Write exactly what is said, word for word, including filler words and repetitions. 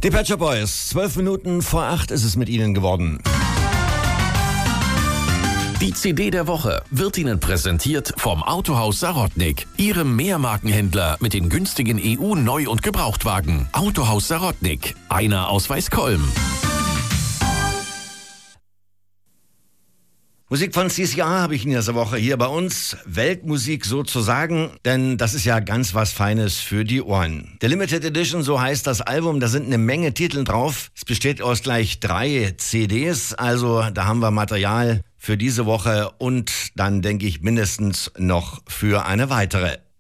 Die Pet Shop Boys, zwölf Minuten vor acht ist es mit Ihnen geworden. Die C D der Woche wird Ihnen präsentiert vom Autohaus Sarotnik, Ihrem Mehrmarkenhändler mit den günstigen E U-Neu- und Gebrauchtwagen. Autohaus Sarotnik, einer aus Weißkolm. Musik von C C R habe ich in dieser Woche hier bei uns. Weltmusik sozusagen, denn das ist ja ganz was Feines für die Ohren. The Limited Edition, so heißt das Album, da sind eine Menge Titel drauf. Es besteht aus gleich drei C Ds, also da haben wir Material für diese Woche und dann denke ich mindestens noch für eine weitere.